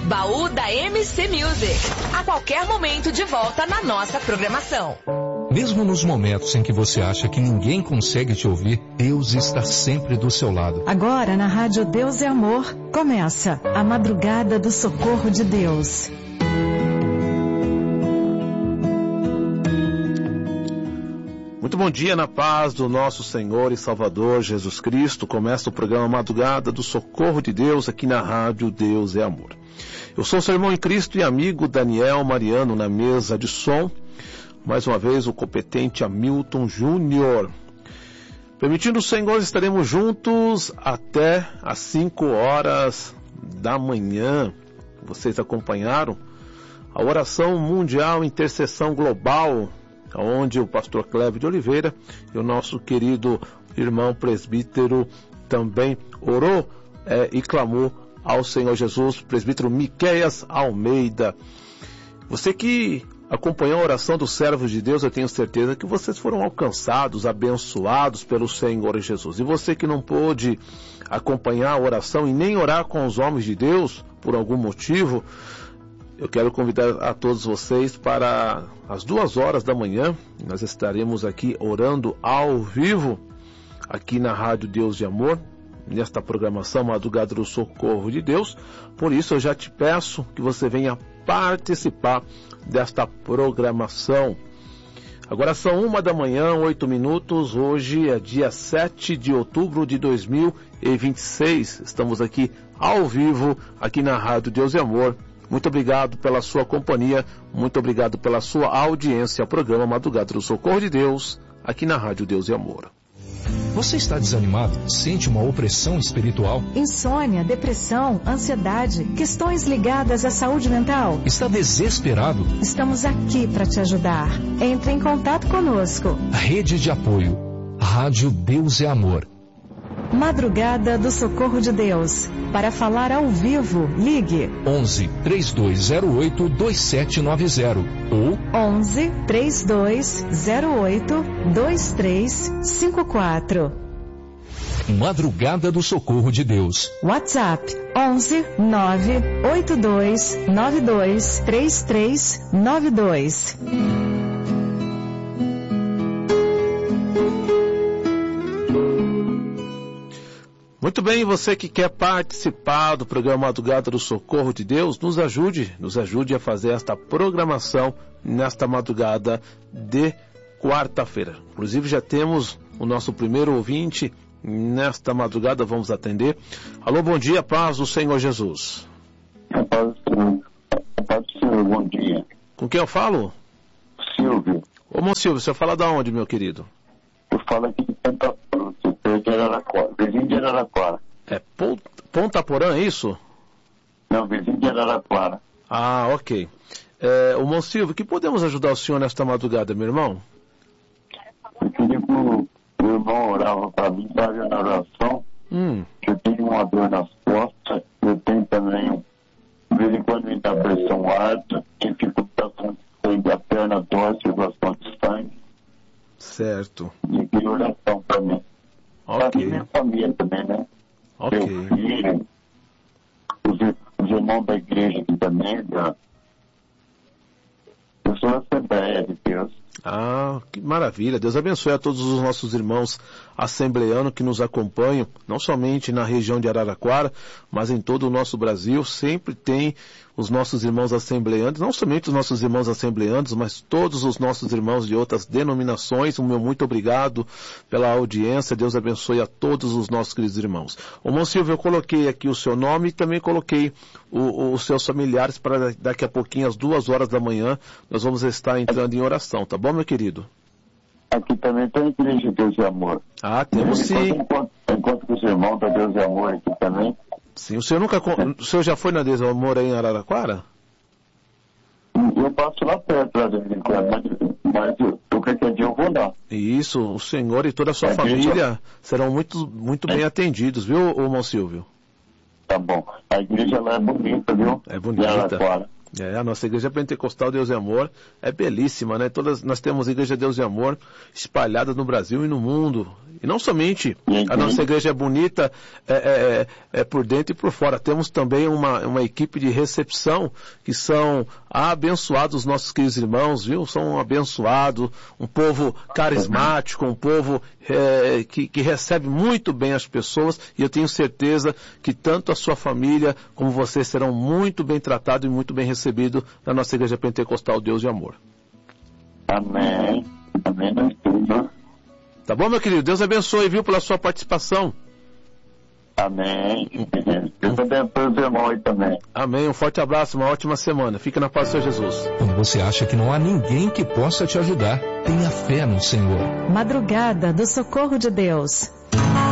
Baú da MC Music. A qualquer momento de volta na nossa programação. Mesmo nos momentos em que você acha que ninguém consegue te ouvir, Deus está sempre do seu lado. Agora na Rádio Deus é Amor, começa a Madrugada do Socorro de Deus. Muito bom dia, na paz do nosso Senhor e Salvador Jesus Cristo. Começa o programa Madrugada do Socorro de Deus aqui na Rádio Deus é Amor. Eu sou seu irmão em Cristo e amigo Daniel Mariano na mesa de som. Mais uma vez o competente Hamilton Júnior. Permitindo o Senhor, estaremos juntos até às 5 horas da manhã. Vocês acompanharam a oração mundial intercessão global, onde o pastor Clévio de Oliveira e o nosso querido irmão presbítero também orou e clamou ao Senhor Jesus, presbítero Miqueias Almeida. Você que acompanhou a oração dos servos de Deus, eu tenho certeza que vocês foram alcançados, abençoados pelo Senhor Jesus. E você que não pôde acompanhar a oração e nem orar com os homens de Deus, por algum motivo, eu quero convidar a todos vocês para as 2 horas da manhã. Nós estaremos aqui orando ao vivo, aqui na Rádio Deus de Amor, nesta programação Madrugada do Socorro de Deus. Por isso eu já te peço que você venha participar desta programação. Agora são 1 da manhã, 8 minutos. Hoje é dia 7 de outubro de 2026. Estamos aqui ao vivo, aqui na Rádio Deus e Amor. Muito obrigado pela sua companhia, muito obrigado pela sua audiência ao programa Madrugada do Socorro de Deus, aqui na Rádio Deus e Amor. Você está desanimado? Sente uma opressão espiritual? Insônia, depressão, ansiedade, questões ligadas à saúde mental? Está desesperado? Estamos aqui para te ajudar. Entre em contato conosco. Rede de apoio. Rádio Deus é Amor. Madrugada do Socorro de Deus. Para falar ao vivo, ligue 11 3208 2790 ou 11 3208 2354. Madrugada do Socorro de Deus. WhatsApp 11 982 92 3392. Muito bem, você que quer participar do programa Madrugada do Socorro de Deus, nos ajude a fazer esta programação nesta madrugada de quarta-feira. Inclusive já temos o nosso primeiro ouvinte nesta madrugada, vamos atender. Alô, bom dia, paz do Senhor Jesus. Paz do Senhor, bom dia. Com quem eu falo? Silvio. Ô, irmão Silvio, o senhor fala da onde, meu querido? Eu falo aqui de Ponta Porã, de Araraquara, vizinho de Araraquara. É Ponta Porã, é isso? Não, vizinho de Araraquara. Ah, ok. Ô, irmão Silvio, que podemos ajudar o senhor nesta madrugada, meu irmão? Eu queria que o irmão orava para mim, para na oração. Eu tenho uma dor nas costas, eu tenho também, de vez em quando me dá pressão alta, dificultação da perna torce, circulação de sangue. Certo. E que oração para mim. Ok. Para minha família também, né? Ok. Meu filho, os irmãos da igreja aqui também, eu sou a Assembleia de Deus. Ah, que maravilha. Deus abençoe a todos os nossos irmãos assembleanos que nos acompanham, não somente na região de Araraquara, mas em todo o nosso Brasil. Sempre tem os nossos irmãos assembleantes, não somente os nossos irmãos assembleantes, mas todos os nossos irmãos de outras denominações. O meu muito obrigado pela audiência. Deus abençoe a todos os nossos queridos irmãos. Ô, irmão Silvio, eu coloquei aqui o seu nome e também coloquei os seus familiares para daqui a pouquinho, às 2 horas da manhã, nós vamos estar entrando em oração, tá bom, meu querido? Aqui também tem Igreja de Deus e Amor. Ah, temos sim. Encontro com os irmãos da Deus e Amor aqui também. Sim, o senhor já foi na Deus e Amor aí em Araraquara? Eu passo lá perto, mas qualquer dia eu vou lá. Isso, o senhor e toda a sua família serão muito bem atendidos, viu, irmão Silvio? Tá bom. A igreja lá é bonita, viu? É bonita. A nossa Igreja Pentecostal Deus e Amor é belíssima, né? Nós temos Igreja Deus e Amor espalhadas no Brasil e no mundo. E não somente a nossa igreja é bonita por dentro e por fora. Temos também uma equipe de recepção que são abençoados os nossos queridos irmãos, viu? São abençoados, um povo carismático, um povo que recebe muito bem as pessoas, e eu tenho certeza que tanto a sua família como vocês serão muito bem tratados e muito bem recebidos na nossa Igreja Pentecostal Deus e Amor. Amém. Amém, nós tudo. Tá bom, meu querido? Deus abençoe, viu, pela sua participação. Amém. Deus abençoe os irmãos aí também. Amém. Um forte abraço, uma ótima semana. Fique na paz do Senhor Jesus. Quando você acha que não há ninguém que possa te ajudar, tenha fé no Senhor. Madrugada do Socorro de Deus.